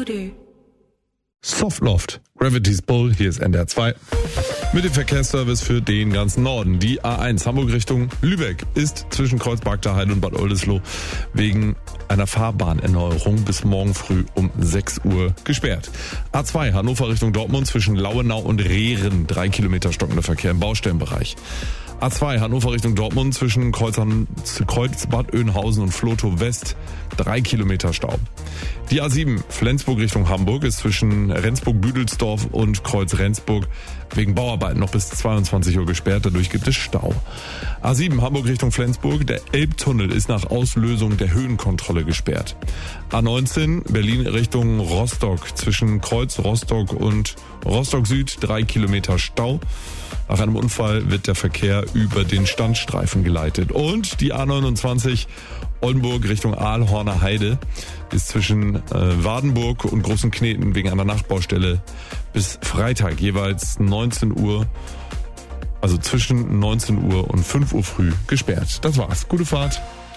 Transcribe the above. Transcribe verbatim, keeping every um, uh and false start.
Softloft, Gravity's Bull, hier ist N D R zwei. Mit dem Verkehrsservice für den ganzen Norden. Die A eins Hamburg Richtung Lübeck ist zwischen Kreuzberg Heide und Bad Oldesloe wegen einer Fahrbahnerneuerung bis morgen früh um sechs Uhr gesperrt. A zwei Hannover Richtung Dortmund zwischen Lauenau und Rehren, drei Kilometer stockender Verkehr im Baustellenbereich. A zwei Hannover Richtung Dortmund zwischen Kreuz, Kreuz Bad Oeynhausen und Flotow West, drei Kilometer Stau. Die A sieben Flensburg Richtung Hamburg ist zwischen Rendsburg-Büdelsdorf und Kreuz Rendsburg wegen Bauarbeiten noch bis zweiundzwanzig Uhr gesperrt, dadurch gibt es Stau. A sieben Hamburg Richtung Flensburg, der Elbtunnel ist nach Auslösung der Höhenkontrolle gesperrt. A neunzehn Berlin Richtung Rostock zwischen Kreuz Rostock und Rostock Süd, drei Kilometer Stau. Nach einem Unfall wird der Verkehr über den Standstreifen geleitet. Und die A neunundzwanzig Oldenburg Richtung Aalhorner Heide ist zwischen äh, Wadenburg und Großen Kneten wegen einer Nachbaustelle bis Freitag jeweils neunzehn Uhr, also zwischen neunzehn Uhr und fünf Uhr früh gesperrt. Das war's. Gute Fahrt.